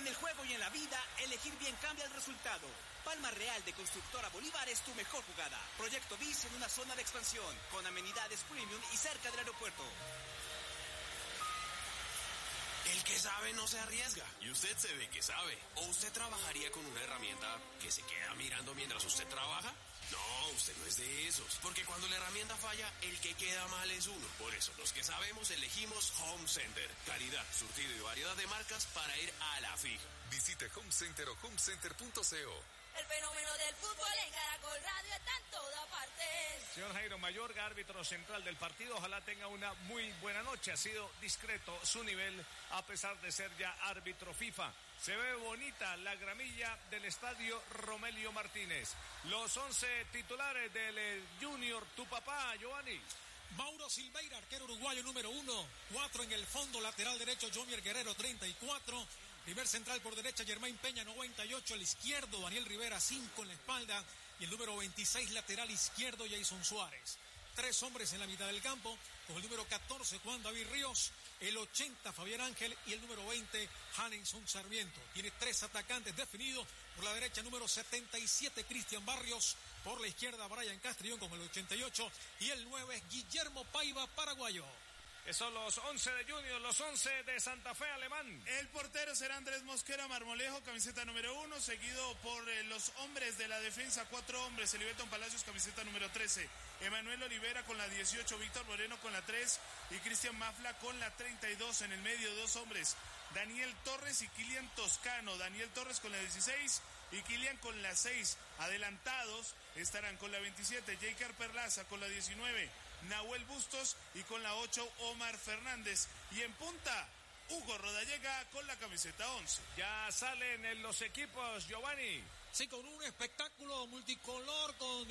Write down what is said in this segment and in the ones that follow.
En el juego y en la vida, elegir bien cambia el resultado. Palma Real de Constructora Bolívar es tu mejor jugada. Proyecto BIS en una zona de expansión, con amenidades premium y cerca del aeropuerto. El que sabe no se arriesga, y usted se ve que sabe. ¿O usted trabajaría con una herramienta que se queda mirando mientras usted trabaja? No, usted no es de esos, porque cuando la herramienta falla, el que queda mal es uno. Por eso, los que sabemos elegimos Home Center. Calidad, surtido y variedad de marcas para ir a la fija. Visite Home Center o homecenter.co. El fenómeno del fútbol en Caracol Radio está en toda parte. Señor Jairo Mayorga, árbitro central del partido, ojalá tenga una muy buena noche. Ha sido discreto su nivel a pesar de ser ya árbitro FIFA. Se ve bonita la gramilla del estadio Romelio Martínez. Los 11 titulares del Junior, tu papá, Giovanni. Mauro Silveira, arquero uruguayo número 1. 4 en el fondo, lateral derecho, Jomier Guerrero, 34. Primer central por derecha, Germain Peña, 98. Al izquierdo, Daniel Rivera, 5 en la espalda. Y el número 26, lateral izquierdo, Jason Suárez. 3 hombres en la mitad del campo, con el número 14, Juan David Ríos, el 80, Fabián Ángel, y el número 20, Hanenson Sarmiento. Tiene 3 atacantes definidos, por la derecha, número 77, Cristian Barrios, por la izquierda, Brian Castrillón con el 88, y el 9, Guillermo Paiva, paraguayo. Esos los 11 de Junior, los 11 de Santa Fe, Alemán. El portero será Andrés Mosquera Marmolejo, camiseta número 1, seguido por los hombres de la defensa, 4 hombres, Eliberton Palacios, camiseta número 13, Emanuel Olivera con la 18, Víctor Moreno con la 3 y Cristian Mafla con la 32, en el medio 2 hombres, Daniel Torres y Kilian Toscano, Daniel Torres con la 16 y Kilian con la 6, adelantados estarán con la 27, Jaker Perlaza con la 19, Nahuel Bustos y con la 8, Omar Fernández, y en punta, Hugo Rodallega con la camiseta 11. Ya salen en los equipos, Giovanni. Sí, con un espectáculo multicolor, con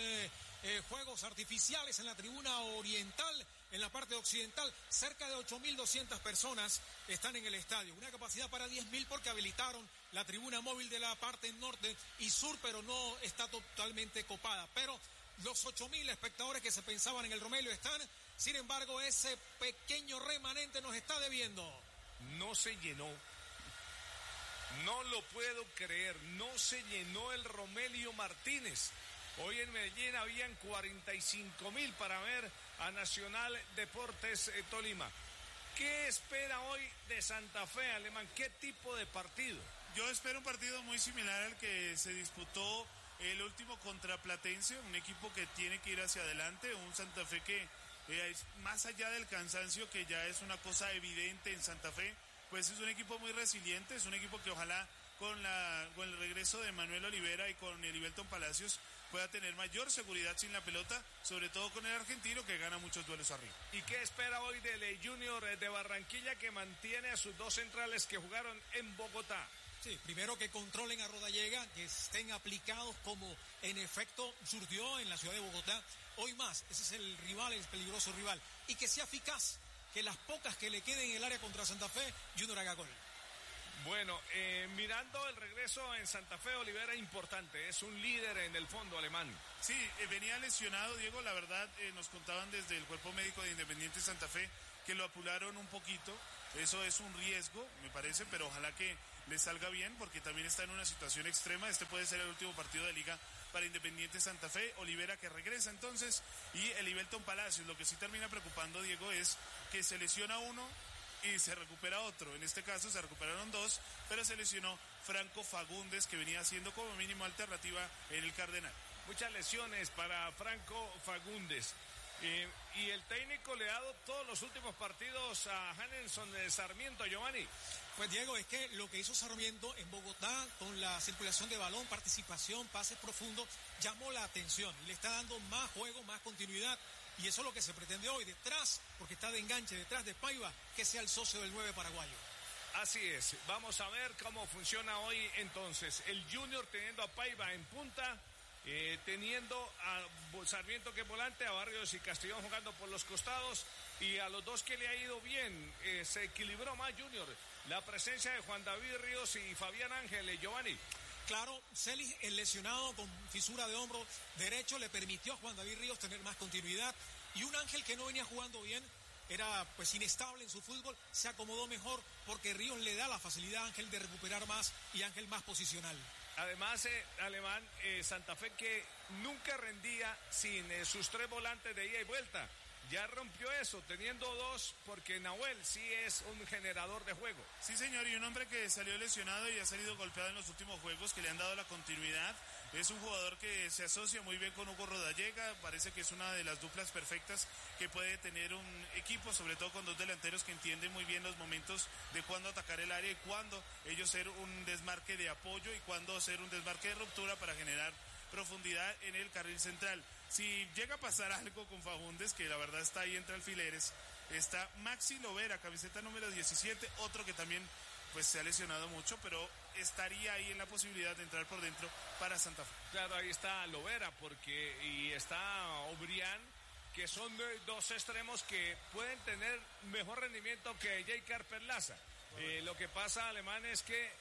juegos artificiales en la tribuna oriental, en la parte occidental. Cerca de 8.200 personas están en el estadio. Una capacidad para 10.000 porque habilitaron la tribuna móvil de la parte norte y sur, pero no está totalmente copada. Pero los 8.000 espectadores que se pensaban en el Romelio están. Sin embargo, ese pequeño remanente nos está debiendo. No se llenó. No lo puedo creer. No se llenó el Romelio Martínez. Hoy en Medellín habían 45.000 para ver a Nacional Deportes Tolima. ¿Qué espera hoy de Santa Fe, Alemán? ¿Qué tipo de partido? Yo espero un partido muy similar al que se disputó el último contra Platense, un equipo que tiene que ir hacia adelante, un Santa Fe que es más allá del cansancio, que ya es una cosa evidente en Santa Fe, pues es un equipo muy resiliente, es un equipo que ojalá con el regreso de Manuel Olivera y con Eliberton Palacios pueda tener mayor seguridad sin la pelota, sobre todo con el argentino que gana muchos duelos arriba. ¿Y qué espera hoy del Junior de Barranquilla, que mantiene a sus 2 centrales que jugaron en Bogotá? Sí, primero que controlen a Rodallega, que estén aplicados como en efecto surgió en la ciudad de Bogotá. Hoy más, ese es el rival, el peligroso rival. Y que sea eficaz, que las pocas que le queden en el área contra Santa Fe, Junior haga gol. Bueno, mirando el regreso en Santa Fe, Olivera importante, es un líder en el fondo alemán. Sí, venía lesionado, Diego, la verdad nos contaban desde el cuerpo médico de Independiente Santa Fe que lo apuraron un poquito, eso es un riesgo, me parece, pero ojalá que le salga bien porque también está en una situación extrema. Este puede ser el último partido de liga para Independiente Santa Fe. Olivera que regresa entonces y Eliberton Palacios. Lo que sí termina preocupando, Diego, es que se lesiona uno y se recupera otro. En este caso se recuperaron 2, pero se lesionó Franco Fagundes, que venía siendo como mínimo alternativa en el Cardenal. Muchas lesiones para Franco Fagundes. Y el técnico le ha dado todos los últimos partidos a Hanenson de Sarmiento, Giovanni. Pues Diego, es que lo que hizo Sarmiento en Bogotá con la circulación de balón, participación, pases profundos, llamó la atención y le está dando más juego, más continuidad. Y eso es lo que se pretende hoy, detrás, porque está de enganche, detrás de Paiva, que sea el socio del 9 paraguayo. Así es, vamos a ver cómo funciona hoy entonces. El Junior teniendo a Paiva en punta, teniendo a Sarmiento que es volante, a Barrios y Castellón jugando por los costados, y a los dos que le ha ido bien, se equilibró más Junior. La presencia de Juan David Ríos y Fabián Ángel, Giovanni. Claro, Celis, el lesionado con fisura de hombro derecho, le permitió a Juan David Ríos tener más continuidad, y un Ángel que no venía jugando bien, era pues inestable en su fútbol, se acomodó mejor porque Ríos le da la facilidad a Ángel de recuperar más y Ángel más posicional. Además, Alemán, Santa Fe que nunca rendía sin sus 3 volantes de ida y vuelta. Ya rompió eso, teniendo 2, porque Nahuel sí es un generador de juego. Sí, señor, y un hombre que salió lesionado y ha salido golpeado en los últimos juegos, que le han dado la continuidad. Es un jugador que se asocia muy bien con Hugo Rodallega, parece que es una de las duplas perfectas que puede tener un equipo, sobre todo con 2 delanteros que entienden muy bien los momentos de cuándo atacar el área y cuándo ellos ser un desmarque de apoyo y cuándo hacer un desmarque de ruptura para generar profundidad en el carril central. Si llega a pasar algo con Faúndez, que la verdad está ahí entre alfileres, está Maxi Lovera, camiseta número 17, otro que también pues se ha lesionado mucho, pero estaría ahí en la posibilidad de entrar por dentro para Santa Fe. Claro, ahí está Lovera y está Obrián, que son 2 extremos que pueden tener mejor rendimiento que J.K. Perlaza. Lo que pasa, Alemán, es que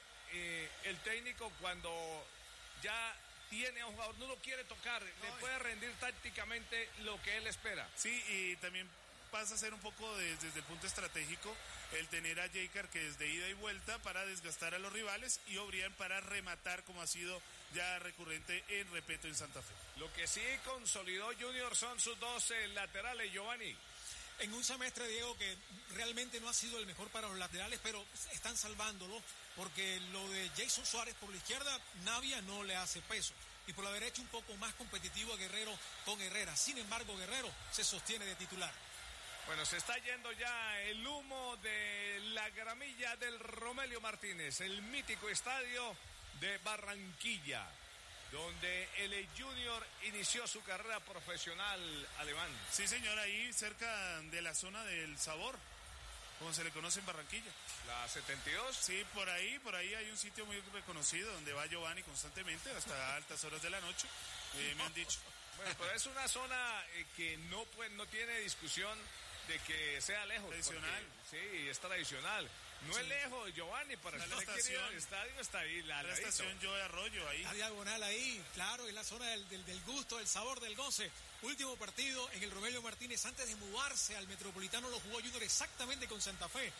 el técnico cuando ya tiene a un jugador, no lo quiere tocar, le puede rendir tácticamente lo que él espera. Sí, y también pasa a ser un poco desde el punto estratégico el tener a J.K. que es de ida y vuelta para desgastar a los rivales y Obrián para rematar, como ha sido ya recurrente en Repeto en Santa Fe. Lo que sí consolidó Junior son sus 2 laterales, Giovanni. En un semestre, Diego, que realmente no ha sido el mejor para los laterales, pero están salvándolo, porque lo de Jason Suárez por la izquierda, Navia no le hace peso. Y por la derecha un poco más competitivo a Guerrero con Herrera. Sin embargo, Guerrero se sostiene de titular. Bueno, se está yendo ya el humo de la gramilla del Romelio Martínez, el mítico estadio de Barranquilla, donde el Junior inició su carrera profesional, Alemán. Sí, señor, ahí cerca de la zona del Sabor, como se le conoce en Barranquilla. ¿La 72? Sí, por ahí hay un sitio muy reconocido donde va Giovanni constantemente hasta altas horas de la noche, me han dicho. Bueno, pero es una zona que no tiene discusión de que sea lejos. Tradicional. Porque, sí, es tradicional. No es lejos, Giovanni, para la usted quiere ir al estadio, está ahí. La estación Joe Arroyo, ahí. La diagonal ahí, claro, en la zona del gusto, del sabor, del goce. Último partido en el Romelio Martínez, antes de mudarse al Metropolitano, lo jugó Junior exactamente con Santa Fe.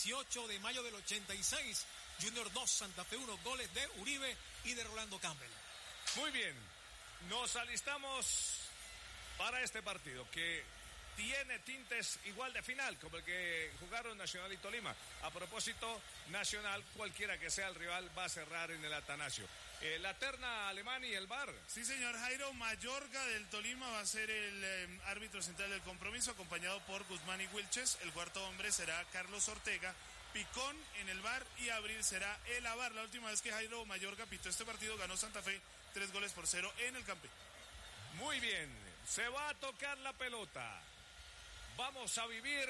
18 de mayo del 86, Junior 2, Santa Fe 1, goles de Uribe y de Rolando Campbell. Muy bien, nos alistamos para este partido, que tiene tintes igual de final como el que jugaron Nacional y Tolima. A propósito, Nacional, cualquiera que sea el rival, va a cerrar en el Atanasio. La terna, Alemán, y el VAR. Sí, señor, Jairo Mayorga del Tolima va a ser el árbitro central del compromiso, acompañado por Guzmán y Wilches. El cuarto hombre será Carlos Ortega. Picón en el VAR y Abril será el AVAR. La última vez que Jairo Mayorga pitó este partido, ganó Santa Fe 3-0 en el Campín. Muy bien, se va a tocar la pelota. Vamos a vivir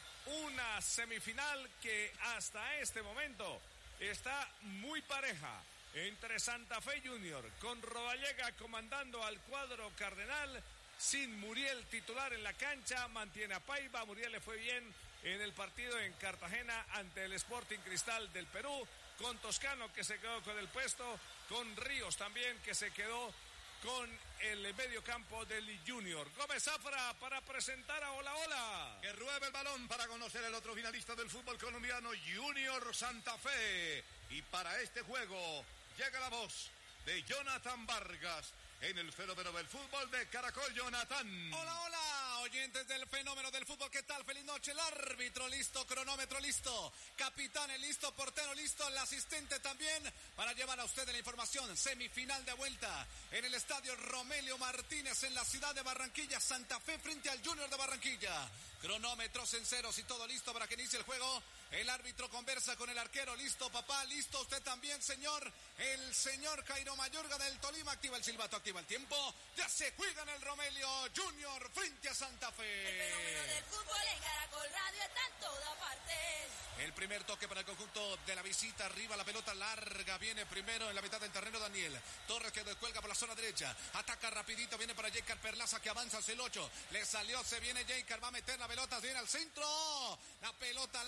una semifinal que hasta este momento está muy pareja entre Santa Fe Junior, con Rodallega comandando al cuadro cardenal, sin Muriel titular en la cancha, mantiene a Paiva. Muriel le fue bien en el partido en Cartagena ante el Sporting Cristal del Perú, con Toscano que se quedó con el puesto, con Ríos también que se quedó con el medio campo del Junior. Gómez Zafra para presentar a Hola Hola. Que ruebe el balón para conocer el otro finalista del fútbol colombiano, Junior Santa Fe. Y para este juego llega la voz de Jonathan Vargas en el fenómeno del fútbol de Caracol. Jonathan. Hola, hola, oyentes del fenómeno del fútbol, ¿qué tal? Feliz noche. El árbitro listo, cronómetro listo, capitán listo, portero listo, el asistente también, para llevar a ustedes la información. Semifinal de vuelta en el estadio Romelio Martínez en la ciudad de Barranquilla. Santa Fe frente al Junior de Barranquilla. Cronómetros en ceros y todo listo para que inicie el juego. El árbitro conversa con el arquero. Listo, papá, listo, usted también, señor. El señor Jairo Mayorga del Tolima activa el silbato, activa el tiempo. Ya se juega en el Romelio Junior frente a Santa Fe. El fenómeno del fútbol en Caracol Radio está en todas partes. El primer toque para el conjunto de la visita. Arriba la pelota larga. Viene primero en la mitad del terreno Daniel Torres, que descuelga por la zona derecha. Ataca rapidito. Viene para J.K. Perlaza, que avanza hacia el 8. Le salió, se viene J.K. Va a meter la pelota. Viene al centro. La pelota al área desde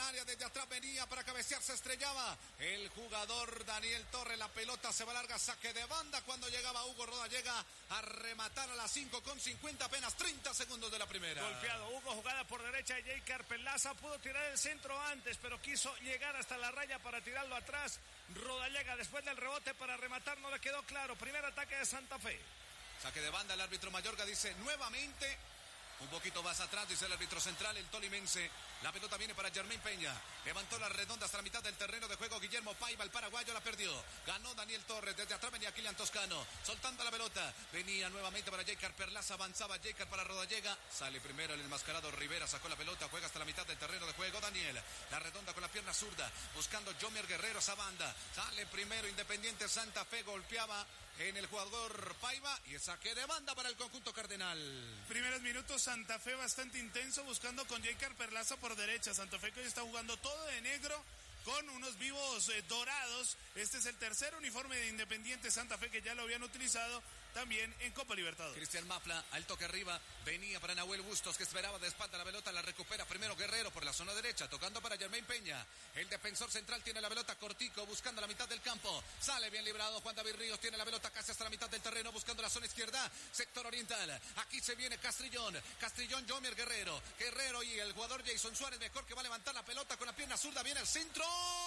atrás venía para cabecear, se estrellaba el jugador Daniel Torres, la pelota se va larga, saque de banda cuando llegaba Hugo Rodallega a rematar a las 5:50, apenas 30 segundos de la primera. Golpeado Hugo, jugada por derecha de Jeicar Perlaza, pudo tirar el centro antes, pero quiso llegar hasta la raya para tirarlo atrás. Rodallega después del rebote para rematar, no le quedó claro. Primer ataque de Santa Fe. Saque de banda, el árbitro Mayorga dice nuevamente, un poquito más atrás, dice el árbitro central, el tolimense. La pelota viene para Germain Peña. Levantó la redonda hasta la mitad del terreno de juego. Guillermo Paiva, el paraguayo, la perdió. Ganó Daniel Torres. Desde atrás venía Kilian Toscano. Soltando la pelota. Venía nuevamente para Jeicar Perlaza. Avanzaba Jeicar para Rodallega. Sale primero el enmascarado Rivera. Sacó la pelota. Juega hasta la mitad del terreno de juego. Daniel. La redonda con la pierna zurda. Buscando Jomer Guerrero esa banda. Sale primero Independiente Santa Fe. Golpeaba en el jugador Paiva. Y el saque de banda para el conjunto cardenal. Primeros minutos, Santa Fe bastante intenso, buscando con Jeicar Perlaza por derecha. Santa Fe que hoy está jugando todo de negro con unos vivos dorados. Este es el tercer uniforme de Independiente Santa Fe que ya lo habían utilizado también en Copa Libertadores. Cristian Mafla, al toque arriba, venía para Nahuel Bustos, que esperaba de espalda la pelota, la recupera primero Guerrero por la zona derecha, tocando para Germain Peña. El defensor central tiene la pelota, Cortico, buscando la mitad del campo. Sale bien librado Juan David Ríos, tiene la pelota casi hasta la mitad del terreno, buscando la zona izquierda, sector oriental. Aquí se viene Castrillón, Jomer Guerrero y el jugador Jason Suárez, mejor que va a levantar la pelota con la pierna zurda, viene el centro.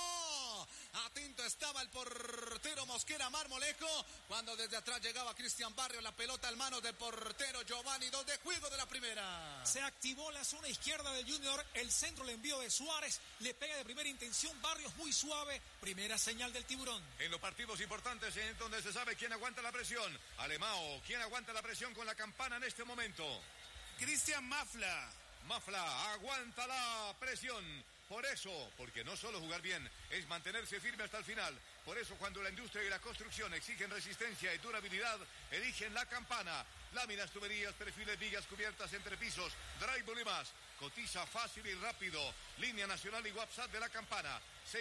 Atento estaba el portero Mosquera Marmolejo cuando desde atrás llegaba Cristian Barrio, la pelota en manos del portero Giovanni, 2 de juego de la primera. Se activó la zona izquierda del Junior, el centro, el envío de Suárez, le pega de primera intención, Barrios muy suave, primera señal del Tiburón. En los partidos importantes en donde se sabe quién aguanta la presión, Alemão, quién aguanta la presión con la campana en este momento. Cristian Mafla aguanta la presión. Por eso, porque no solo jugar bien, es mantenerse firme hasta el final. Por eso, cuando la industria y la construcción exigen resistencia y durabilidad, eligen la campana. Láminas, tuberías, perfiles, vigas, cubiertas, entrepisos, drywall y más. Cotiza fácil y rápido. Línea nacional y WhatsApp de la campana.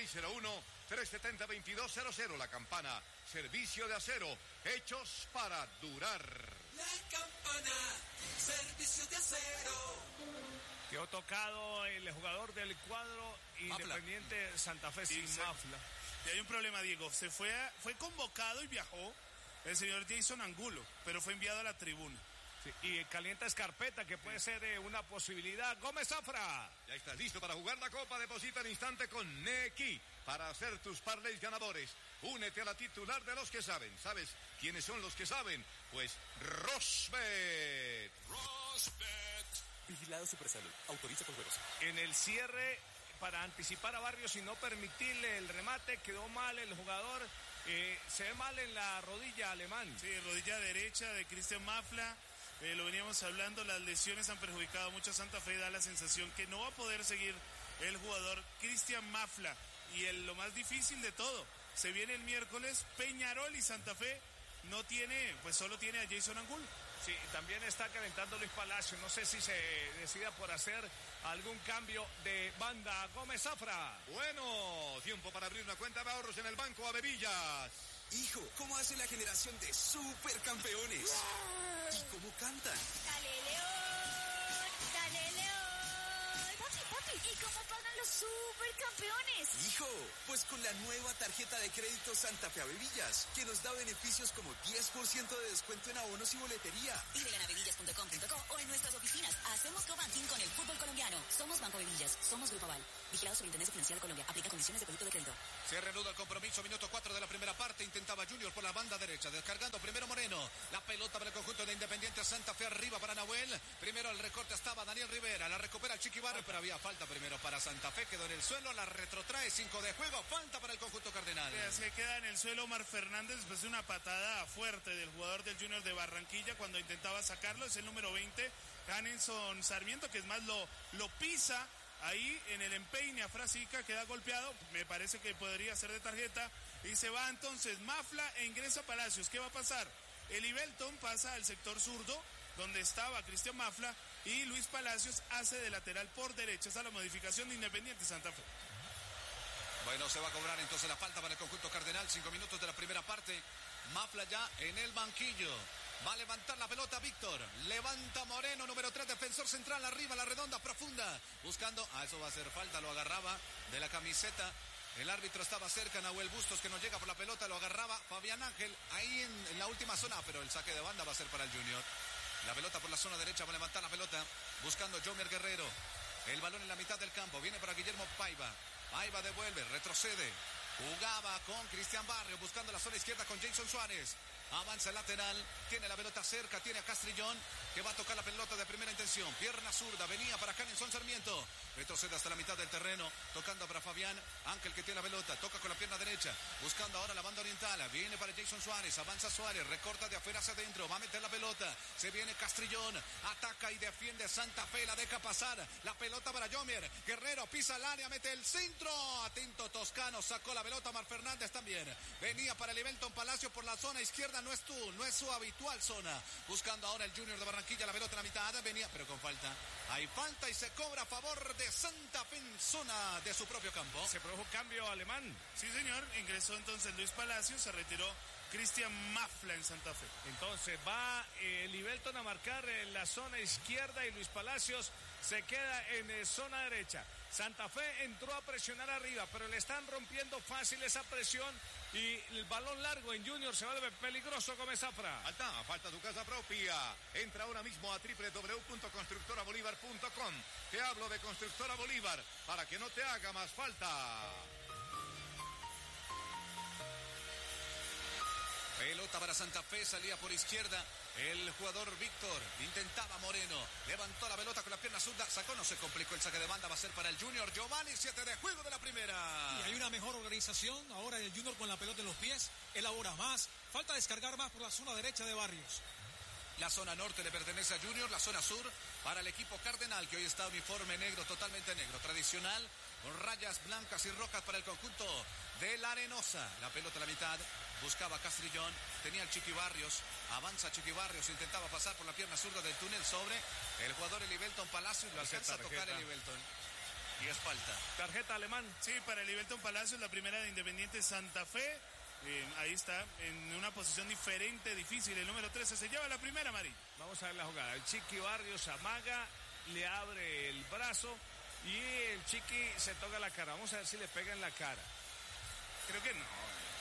601-370-2200. La campana. Servicio de acero. Hechos para durar. La campana. Servicio de acero. Quedó tocado el jugador del cuadro Independiente Santa Fe sin Mafla. Y hay un problema, Diego. Fue convocado y viajó el señor Jason Angulo, pero fue enviado a la tribuna. Sí, y calienta escarpeta, que puede ser una posibilidad. Gómez Zafra. Ya estás listo para jugar la Copa. Deposita al instante con Nequi para hacer tus parlays ganadores. Únete a la titular de los que saben. ¿Sabes quiénes son los que saben? Pues Rosbet. Vigilado Supersalud. Autoriza con juegos. En el cierre, para anticipar a Barrios y no permitirle el remate, quedó mal el jugador. Se ve mal en la rodilla Alemán. Sí, rodilla derecha de Cristian Mafla. Lo veníamos hablando, las lesiones han perjudicado mucho a Santa Fe. Da la sensación que no va a poder seguir el jugador Cristian Mafla. Y lo más difícil de todo, se viene el miércoles, Peñarol y Santa Fe no tiene, pues solo tiene a Jason Angulo. Sí, también está calentando Luis Palacio. No sé si se decida por hacer algún cambio de banda. Gómez Zafra. Bueno, tiempo para abrir una cuenta de ahorros en el Banco Avevillas. Hijo, ¿cómo hace la generación de supercampeones? ¿Y cómo cantan? ¡Dale, León! ¡Dale, León! Papi, ¿y cómo pagan los supercampeones? Hijo, pues con la nueva tarjeta de crédito Santa Fe Avevillas, que nos da beneficios como 10% de descuento en abonos y boletería. Pídela en avevillas.com.co o en nuestras oficinas. Hacemos co-banking con el fútbol colombiano. Somos Banco Avevillas, somos Grupo Aval. Vigilado Superintendencia Financiera de Colombia. Aplica condiciones de producto de crédito. Se reanuda el compromiso, minuto 4 de la primera parte. Intentaba Junior por la banda derecha, descargando primero Moreno. La pelota para el conjunto de Independiente Santa Fe, arriba para Nahuel. Primero el recorte estaba Daniel Rivera, la recupera el Chiqui Barrio, pero había falta primero para Santa Fe, quedó en el suelo, la retrotrae, 5 de juego, falta para el conjunto cardenal. Se queda en el suelo Omar Fernández después de una patada fuerte del jugador del Junior de Barranquilla cuando intentaba sacarlo. Es el número 20, Hanenson Sarmiento, que es más lo pisa ahí en el empeine a Frasica, queda golpeado, me parece que podría ser de tarjeta, y se va entonces Mafla e ingresa Palacios. ¿Qué va a pasar? Eli Belton pasa al sector zurdo, donde estaba Cristian Mafla, y Luis Palacios hace de lateral por derecha. Esa es la modificación de Independiente Santa Fe. Bueno, se va a cobrar entonces la falta para el conjunto cardenal, 5 minutos de la primera parte. Mafla ya en el banquillo. Va a levantar la pelota Víctor. Levanta Moreno, número 3, defensor central, arriba, la redonda, profunda. Buscando, eso va a hacer falta, lo agarraba de la camiseta. El árbitro estaba cerca, Nahuel Bustos, que nos llega por la pelota, lo agarraba Fabián Ángel, ahí en la última zona, pero el saque de banda va a ser para el Junior. La pelota por la zona derecha, va a levantar la pelota, buscando Jomer Guerrero. El balón en la mitad del campo, viene para Guillermo Paiva. Paiva devuelve, retrocede. Jugaba con Cristian Barrio, buscando la zona izquierda con Jason Suárez. Avanza el lateral, tiene la pelota cerca, tiene a Castrillón, que va a tocar la pelota de primera intención. Pierna zurda, venía para Hanenson Sarmiento. Retrocede hasta la mitad del terreno, tocando para Fabián Ángel, que tiene la pelota, toca con la pierna derecha, buscando ahora la banda oriental. Viene para Jason Suárez, avanza Suárez, recorta de afuera hacia adentro, va a meter la pelota. Se viene Castrillón, ataca y defiende Santa Fe, la deja pasar. La pelota para Jomer Guerrero, pisa el área, mete el centro. Atento Toscano, sacó la pelota. Mar Fernández también. Venía para Livelton Palacio por la zona izquierda, no es su habitual zona. Buscando ahora el Junior de Barranquilla, la pelota en la mitad, venía, pero con falta. Hay falta y se cobra a favor de Santa Fe en zona de su propio campo. Se produjo cambio alemán. Sí, señor. Ingresó entonces Luis Palacio, se retiró Cristian Mafla en Santa Fe. Entonces va Livelton a marcar en la zona izquierda y Luis Palacios se queda en zona derecha. Santa Fe entró a presionar arriba, pero le están rompiendo fácil esa presión y el balón largo en Junior se vuelve peligroso con Zafra. Falta tu casa propia. Entra ahora mismo a www.constructorabolívar.com. Te hablo de Constructora Bolívar para que no te haga más falta. Pelota para Santa Fe, salía por izquierda el jugador Víctor, intentaba Moreno, levantó la pelota con la pierna zurda, sacó, no se complicó, el saque de banda va a ser para el Junior. Giovanni, 7 de juego de la primera. Y hay una mejor organización, ahora el Junior con la pelota en los pies, elabora más, falta descargar más por la zona derecha de Barrios. La zona norte le pertenece a Junior, la zona sur para el equipo Cardenal, que hoy está uniforme negro, totalmente negro, tradicional, con rayas blancas y rojas para el conjunto de la Arenosa. La pelota a la mitad, buscaba Castrillón, tenía el Chiqui Barrios, avanza Chiqui Barrios, intentaba pasar por la pierna zurda del túnel sobre el jugador Livelton Palacios, lo alcanza a tocar el Livelton. Y es falta. Tarjeta alemán. Sí, para el Livelton Palacios, la primera de Independiente Santa Fe. Ahí está, en una posición diferente, difícil. El número 13 se lleva la primera, Mari. Vamos a ver la jugada. El Chiqui Barrios amaga, le abre el brazo y el Chiqui se toca la cara. Vamos a ver si le pega en la cara. Creo que no.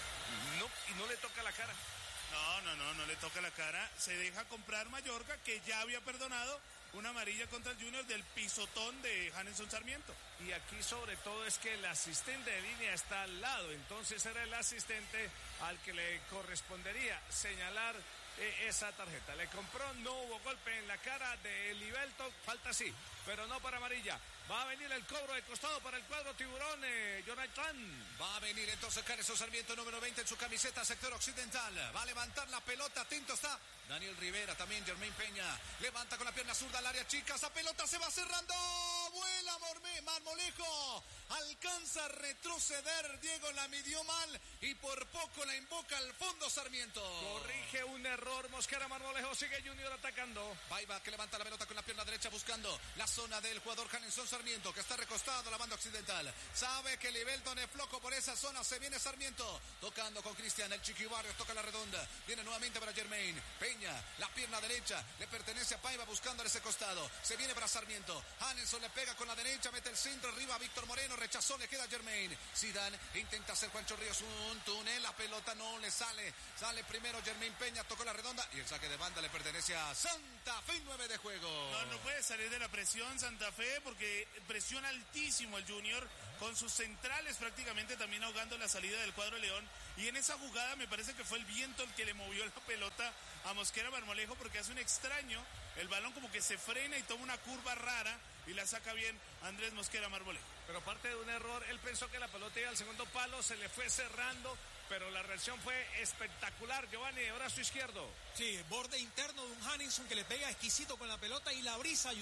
Y no le toca la cara. No le toca la cara. Se deja comprar Mallorca, que ya había perdonado una amarilla contra el Junior del pisotón de Hanenson Sarmiento. Y aquí sobre todo es que el asistente de línea está al lado, entonces era el asistente al que le correspondería señalar esa tarjeta. Le compró, no hubo golpe en la cara de Livelton, falta sí, pero no para amarilla. Va a venir el cobro de costado para el cuadro tiburón, Jonathan. Va a venir entonces Hanenson Sarmiento, número 20 en su camiseta, sector occidental. Va a levantar la pelota, atento está Daniel Rivera, también Germain Peña. Levanta con la pierna zurda al área chica, esa pelota se va cerrando. Vuela Marmolejo, alcanza a retroceder, Diego la midió mal y por poco la invoca al fondo Sarmiento. Corrige un error, Mosquera Marmolejo, sigue Junior atacando. Paiva que levanta la pelota con la pierna derecha buscando la zona del jugador Hanenson Sarmiento, que está recostado a la banda occidental. Sabe que Livelton es flojo por esa zona, se viene Sarmiento, tocando con Cristian, el Chiqui Barrios toca la redonda, viene nuevamente para Germain Peña, la pierna derecha le pertenece a Paiva buscando ese costado, se viene para Sarmiento, Hanenson le pega con la derecha, mete el centro arriba, Víctor Moreno rechazó, le queda Germain. Zidane intenta hacer Juancho Ríos un túnel, la pelota no le sale primero Germain Peña, tocó la redonda y el saque de banda le pertenece a Santa Fe, 9 de juego. No puede salir de la presión Santa Fe porque presiona altísimo el Junior con sus centrales prácticamente también ahogando la salida del cuadro León, y en esa jugada me parece que fue el viento el que le movió la pelota a Mosquera Marmolejo porque hace un extraño, el balón como que se frena y toma una curva rara y la saca bien Andrés Mosquera Marmolejo. Pero parte de un error, él pensó que la pelota iba al segundo palo, se le fue cerrando, pero la reacción fue espectacular. Giovanni, de brazo izquierdo. Sí, borde interno de un Hanenson que le pega exquisito con la pelota y la brisa ayudó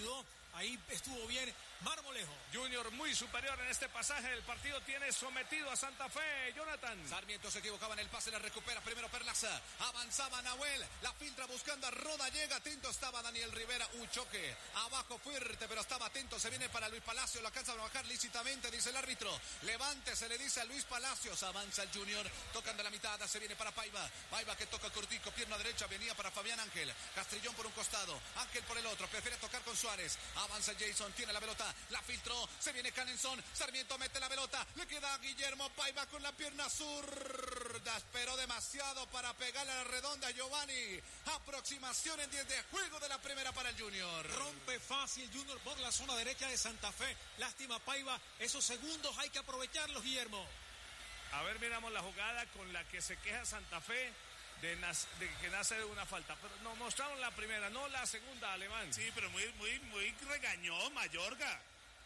ahí estuvo bien Marmolejo. Junior muy superior en este pasaje del partido, tiene sometido a Santa Fe, Jonathan. Sarmiento se equivocaba en el pase, la recupera primero Perlaza, avanzaba Nahuel, la filtra buscando a Roda, llega, atento estaba Daniel Rivera, un choque, abajo fuerte, pero estaba atento, se viene para Luis Palacio, lo alcanza a bajar lícitamente, dice el árbitro, levante, se le dice a Luis Palacios, avanza el Junior, tocan de la mitad, se viene para Paiva que toca cortico, pierna derecha, venía para Fabián Ángel, Castrillón por un costado, Ángel por el otro, prefiere tocar con Suárez, avanza Jason, tiene la pelota, la filtró, se viene Canenzón, Sarmiento mete la pelota, le queda a Guillermo Paiva con la pierna zurda, esperó demasiado para pegarle a la redonda Giovanni, aproximación en 10 de juego de la primera para el Junior. Rompe fácil Junior por la zona derecha de Santa Fe, lástima Paiva, esos segundos hay que aprovecharlos, Guillermo. A ver, miramos la jugada con la que se queja Santa Fe de que nace de una falta, pero nos mostraron la primera, no la segunda, Alemán. Sí, pero muy regañó Mayorga.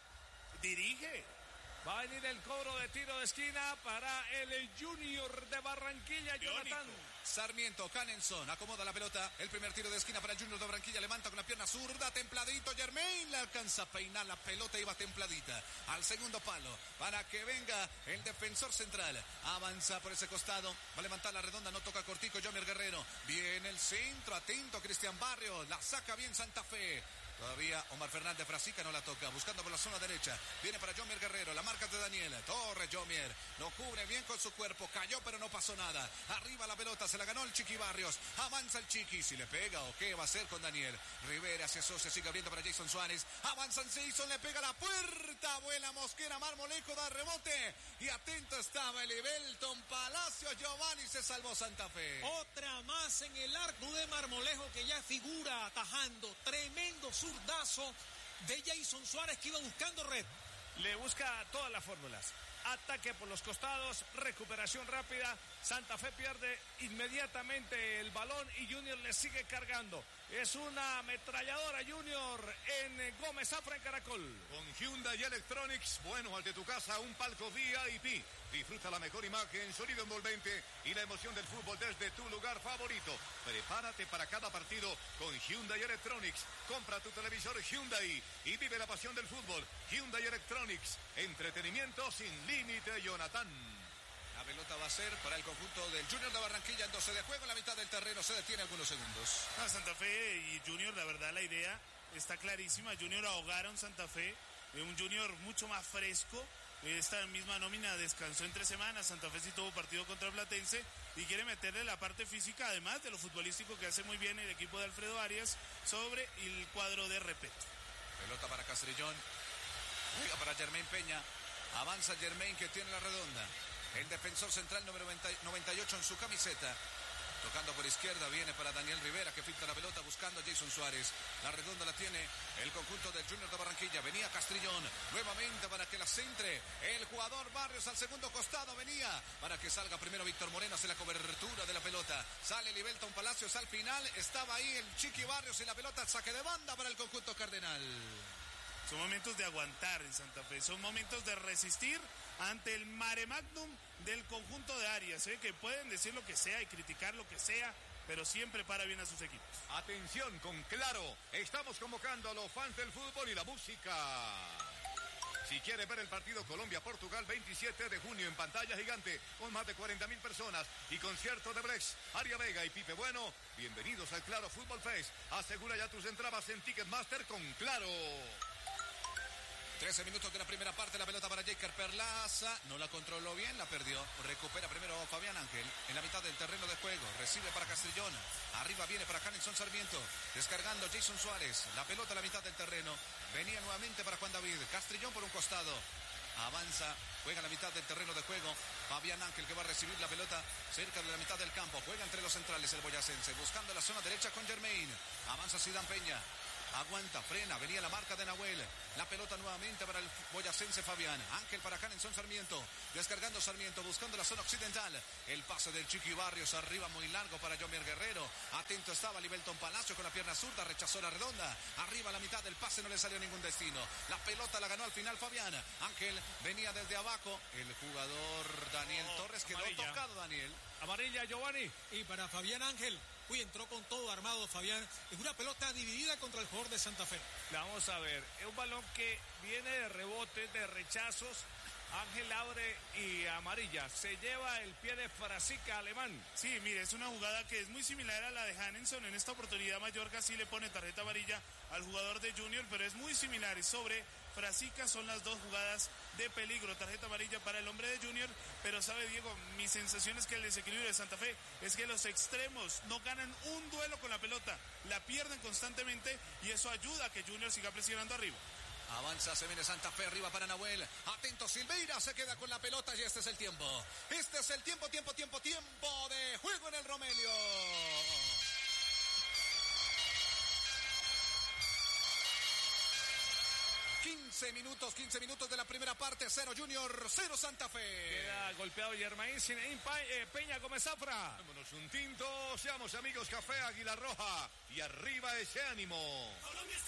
Dirige. Va a venir el cobro de tiro de esquina para el Junior de Barranquilla, Jonathan. Sarmiento, Canenzón, acomoda la pelota, el primer tiro de esquina para el Junior de Barranquilla, levanta con la pierna zurda, templadito Germain, le alcanza a peinar la pelota, iba templadita, al segundo palo, para que venga el defensor central, avanza por ese costado, va a levantar la redonda, no toca cortico, Jomer Guerrero, viene el centro, atento Cristian Barrios, la saca bien Santa Fe. Todavía Omar Fernández Frasica no la toca, buscando por la zona derecha, viene para Jomer Guerrero, la marca de Daniel, Torre Jomer, lo cubre bien con su cuerpo, cayó pero no pasó nada, arriba la pelota, se la ganó el Chiqui Barrios, avanza el Chiqui, si le pega o qué va a hacer con Daniel, Rivera se asocia, sigue abriendo para Jason Suárez, avanza en Jason, le pega la puerta, vuela Mosquera, Marmolejo da rebote, y atento estaba el Ibelton Palacios, Giovanni se salvó Santa Fe. Otra más en el arco de Marmolejo que ya figura atajando, tremendo zurdazo de Jason Suárez que iba buscando red. Le busca todas las fórmulas. Ataque por los costados, recuperación rápida. Santa Fe pierde inmediatamente el balón y Junior le sigue cargando. Es una ametralladora Junior en Gómez Zafra en Caracol. Con Hyundai Electronics, bueno, al de tu casa, un palco VIP. Disfruta la mejor imagen, sonido envolvente y la emoción del fútbol desde tu lugar favorito. Prepárate para cada partido con Hyundai Electronics. Compra tu televisor Hyundai y vive la pasión del fútbol. Hyundai Electronics, entretenimiento sin límite, Jonathan. La pelota va a ser para el conjunto del Junior de Barranquilla en 12 de juego, en la mitad del terreno, se detiene algunos segundos. Santa Fe y Junior, la verdad la idea está clarísima. Junior ahogaron Santa Fe, un Junior mucho más fresco. Esta misma nómina descansó entre semanas. Santa Fe sí tuvo partido contra Platense y quiere meterle la parte física, además de lo futbolístico que hace muy bien el equipo de Alfredo Arias sobre el cuadro de Repeto. Pelota para Castrillón, llega para Germain Peña, avanza Germain que tiene la redonda. El defensor central número 98 en su camiseta. Tocando por izquierda, viene para Daniel Rivera que filtra la pelota buscando a Jason Suárez. La redonda la tiene el conjunto del Junior de Barranquilla. Venía Castrillón nuevamente para que la centre. El jugador Barrios al segundo costado venía para que salga primero Víctor Moreno. Hace la cobertura de la pelota. Sale Libelton Palacios al final. Estaba ahí el Chiqui Barrios y la pelota saque de banda para el conjunto cardenal. Son momentos de aguantar en Santa Fe, son momentos de resistir ante el mare magnum del conjunto de Arias, que pueden decir lo que sea y criticar lo que sea, pero siempre para bien a sus equipos. Atención con Claro, estamos convocando a los fans del fútbol y la música. Si quieres ver el partido Colombia-Portugal 27 de junio en pantalla gigante con más de 40,000 personas y concierto de Blex, Aria Vega y Pipe Bueno, bienvenidos al Claro Fútbol Fest. Asegura ya tus entradas en Ticketmaster con Claro. 13 minutos de la primera parte, la pelota para Jaker Perlaza, no la controló bien, la perdió, recupera primero Fabián Ángel, en la mitad del terreno de juego, recibe para Castrillón, arriba viene para Canenzón Sarmiento, descargando Jason Suárez, la pelota a la mitad del terreno, venía nuevamente para Juan David, Castrillón por un costado, avanza, juega a la mitad del terreno de juego, Fabián Ángel que va a recibir la pelota cerca de la mitad del campo, juega entre los centrales el boyacense, buscando la zona derecha con Germain, avanza Zidane Peña, aguanta, frena, venía la marca de Nahuel, la pelota nuevamente para el boyacense Fabián, Ángel para Canenzón Sarmiento, descargando Sarmiento, buscando la zona occidental, el pase del Chiqui Barrios, arriba muy largo para Jomer Guerrero, atento estaba Libelton Palacio con la pierna zurda, rechazó la redonda, arriba a la mitad del pase no le salió ningún destino, la pelota la ganó al final Fabián, Ángel venía desde abajo, el jugador Daniel Torres quedó amarilla. tocado Daniel. Amarilla Giovanni. Y para Fabián Ángel, Uy, entró con todo armado Fabián. Es una pelota dividida contra el jugador de Santa Fe. Vamos a ver, es un balón que viene de rebotes, de rechazos. Ángel abre y amarilla. Se lleva el pie de Frasica, alemán. Sí, mire, es una jugada que es muy similar a la de Hanenson. En esta oportunidad Mallorca sí le pone tarjeta amarilla al jugador de Junior, pero es muy similar. Y sobre Frasica son las dos jugadas de peligro. Tarjeta amarilla para el hombre de Junior. Pero sabe, Diego, mi sensación es que el desequilibrio de Santa Fe es que los extremos no ganan un duelo con la pelota. La pierden constantemente y eso ayuda a que Junior siga presionando arriba. Avanza, se viene Santa Fe, arriba para Nahuel. Atento, Silveira se queda con la pelota y este es el tiempo. Este es el tiempo de juego en el Romelio. ...15 minutos de la primera parte, 0 Junior, 0 Santa Fe. Queda golpeado Germain Peña come Zafra. Vámonos un tinto, seamos amigos, Café Águila Roja y arriba ese ánimo.